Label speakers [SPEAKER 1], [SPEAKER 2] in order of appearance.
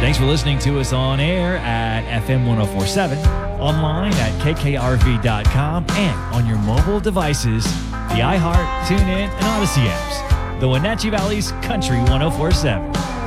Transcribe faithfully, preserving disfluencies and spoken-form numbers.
[SPEAKER 1] Thanks for listening to us on air at F M one oh four point seven, online at K K R V dot com, and on your mobile devices, the iHeart, TuneIn, and Odyssey apps. The Wenatchee Valley's Country one oh four point seven.